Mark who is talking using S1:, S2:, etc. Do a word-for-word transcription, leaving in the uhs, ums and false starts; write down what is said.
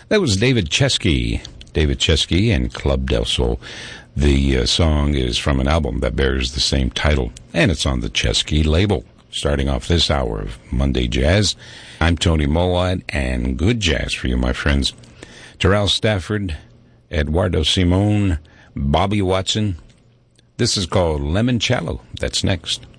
S1: That was David Chesky. David Chesky and Club Del Sol. The uh, song is from an album that bears the same title, and it's on the Chesky label. Starting off this hour of Monday Jazz, I'm Tony Molad, and good jazz for you, my friends. Terrell Stafford, Eduardo Simon, Bobby Watson. This is called Limoncello. That's next.